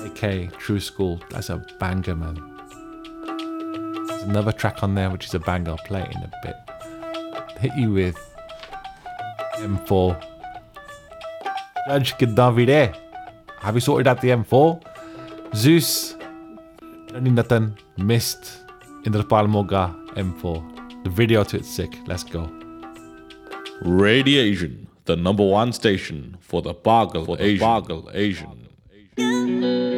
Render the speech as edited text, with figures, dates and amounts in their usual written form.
Okay, True School. That's a banger, man. There's another track on there which is a banger. I'll play it in a bit. Hit you with M4. Judge Davide. Have you sorted out the M4? Zeus. Don't need nothing. Missed. Indrapal Moga M4. The video to it's sick. Let's go. Radiation, the #1 station for the Pagal Asian.